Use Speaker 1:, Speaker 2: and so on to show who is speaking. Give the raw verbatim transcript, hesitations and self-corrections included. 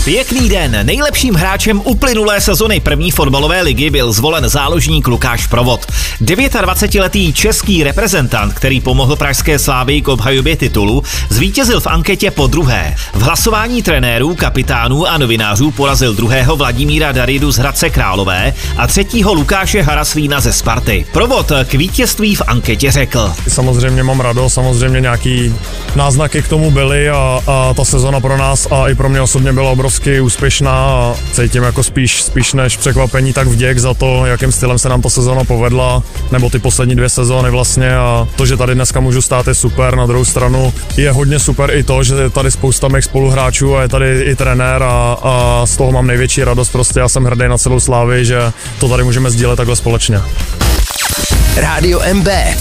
Speaker 1: Pěkný den. Nejlepším hráčem uplynulé sezony první fotbalové ligy byl zvolen záložník Lukáš Provod. dvacetidevítiletý český reprezentant, který pomohl pražské Slavii k obhajobě titulu, zvítězil v anketě po druhé. V hlasování trenérů, kapitánů a novinářů porazil druhého Vladimíra Daridu z Hradce Králové a třetího Lukáše Haraslína ze Sparty. Provod k vítězství v anketě řekl:
Speaker 2: Samozřejmě mám radost, samozřejmě nějaký náznaky k tomu byly a, a ta sezona pro nás a i pro mě osobně byla obrovsky úspěšná a cítím jako spíš, spíš než překvapení, tak vděk za to, jakým stylem se nám ta sezona povedla, nebo ty poslední dvě sezóny vlastně, a to, že tady dneska můžu stát, je super. Na druhou stranu je hodně super i to, že je tady spousta mých spoluhráčů a je tady i trenér a, a z toho mám největší radost, prostě já jsem hrdý na celou Slávy, že to tady můžeme sdílet takhle společně.
Speaker 3: Rádio M B